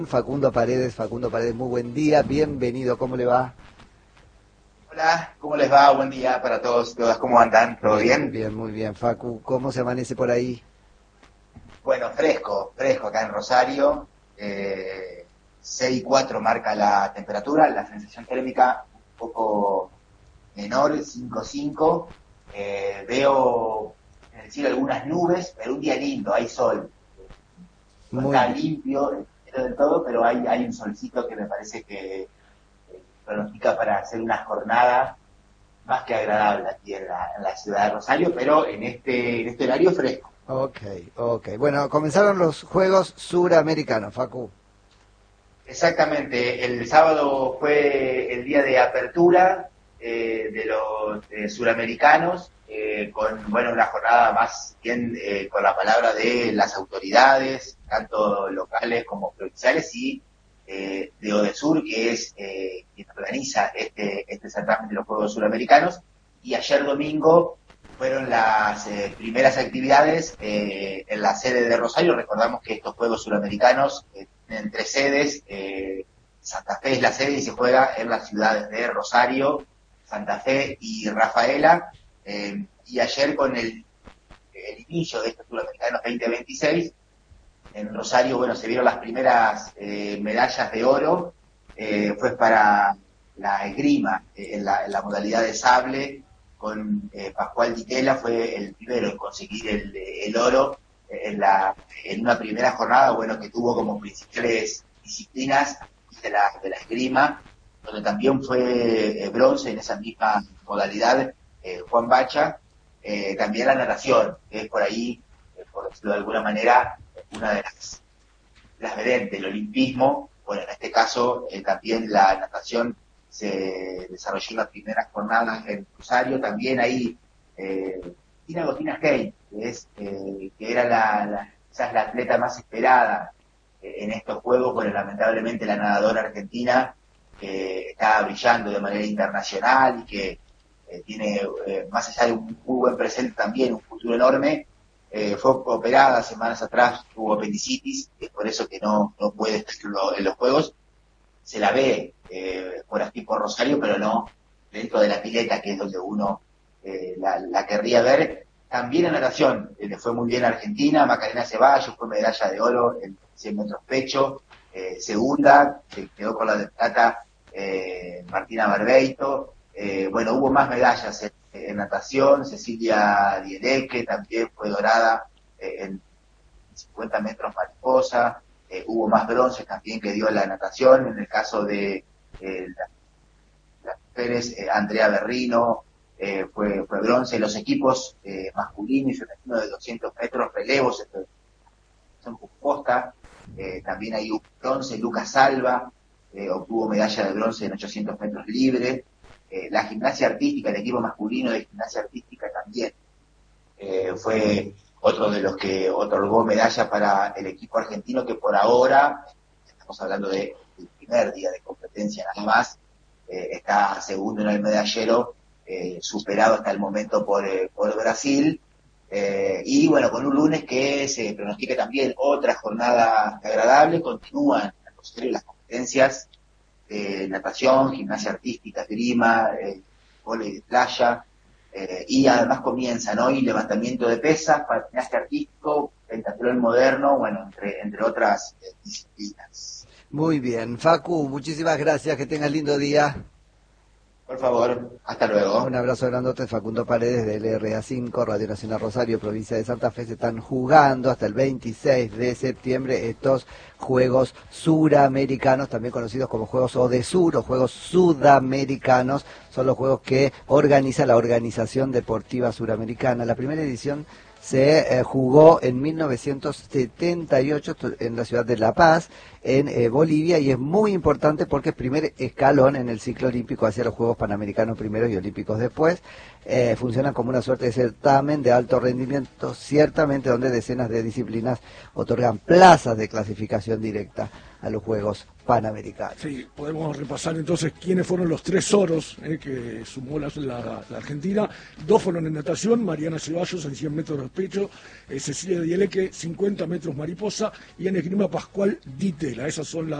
Facundo Paredes, muy buen día, bienvenido, ¿cómo le va? Hola, ¿cómo les va? Buen día para todos y todas. ¿Cómo andan? ¿Todo Bien, bien? bien, muy bien, Facu, ¿cómo se amanece por ahí? Bueno, fresco, fresco acá en Rosario. 6,4 marca la temperatura, la sensación térmica un poco menor, 5,5. Veo en el cielo algunas nubes, pero un día lindo, hay sol. No Muy está bien. limpio el cielo del todo, pero hay un solcito que me parece que pronostica para hacer una jornada más que agradable aquí en la ciudad de Rosario, pero en este horario fresco. Ok, ok. Bueno, comenzaron los Juegos Suramericanos, Facu. Exactamente, el sábado fue el día de apertura de los suramericanos, con bueno, una jornada más bien con la palabra de las autoridades, tanto locales como provinciales, y de Odesur, que es quien organiza este certamen de los Juegos Suramericanos. Y ayer domingo fueron las primeras actividades en la sede de Rosario. Recordamos que estos Juegos Suramericanos tienen tres sedes. Santa Fe es la sede y se juega en las ciudades de Rosario, Santa Fe y Rafaela. Y ayer con el inicio de estos Suramericanos 2026, en Rosario, bueno, se vieron las primeras medallas de oro. Fue para la esgrima, en la modalidad de sable, con Pascual Ditela, fue el primero en conseguir el oro en una primera jornada, bueno, que tuvo como principales disciplinas de la esgrima, donde también fue bronce en esa misma modalidad, Juan Bacha. También la natación, que es por ahí, por decirlo de alguna manera, una de las vertientes del olimpismo. Bueno, en este caso también la natación se desarrolló en las primeras jornadas en Rosario. También ahí Tina Agostina Hey, que era quizás la atleta más esperada en estos Juegos. Bueno, lamentablemente la nadadora argentina está brillando de manera internacional y que tiene, más allá de un muy buen presente, también un futuro enorme. Fue operada semanas atrás, tuvo apendicitis, es por eso que no puede estar en los Juegos. Se la ve por aquí por Rosario, pero no dentro de la pileta, que es donde uno la querría ver. También en natación le fue muy bien a Argentina. Macarena Ceballos fue medalla de oro en 100 metros pecho. Segunda, se quedó con la de plata Martina Barbeito. Bueno, hubo más medallas en natación. Cecilia Diedeque también fue dorada en 50 metros mariposa. Hubo más bronces también que dio la natación. En el caso de las mujeres, Andrea Berrino fue bronce. Los equipos masculino y femenino de 200 metros, relevos, son posta. También hay un bronce. Lucas Salva obtuvo medalla de bronce en 800 metros libre. La gimnasia artística, el equipo masculino de gimnasia artística también fue otro de los que otorgó medalla para el equipo argentino, que por ahora, estamos hablando del primer día de competencia nada más, está segundo en el medallero, superado hasta el momento por Brasil. Y bueno, con un lunes que se pronostica también otra jornada agradable. Continúan las competencias de natación, gimnasia artística, esgrima, vóley de playa. Y además comienzan hoy levantamiento de pesas, patinaje artístico, pentatlón moderno, bueno, entre otras disciplinas. Muy bien, Facu, muchísimas gracias, que tengas lindo día. Por favor, hasta Un luego. abrazo grandote, Facundo Paredes del RA5, Radio Nacional Rosario, provincia de Santa Fe. Se están jugando hasta el 26 de septiembre estos Juegos Suramericanos, también conocidos como Juegos Odesur o Juegos Sudamericanos. Son los juegos que organiza la Organización Deportiva Suramericana. La primera edición se jugó en 1978 en la ciudad de La Paz, en Bolivia, y es muy importante porque es primer escalón en el ciclo olímpico hacia los Juegos Panamericanos primero y Olímpicos después. Funcionan como una suerte de certamen de alto rendimiento, ciertamente, donde decenas de disciplinas otorgan plazas de clasificación directa a los Juegos Panamericanos. Sí, podemos repasar entonces quiénes fueron los tres oros que sumó la Argentina. Dos fueron en natación: Mariana Ceballos en 100 metros de pecho, Cecilia Dieleque 50 metros mariposa, y en esgrima Pascual Ditela. Esas son las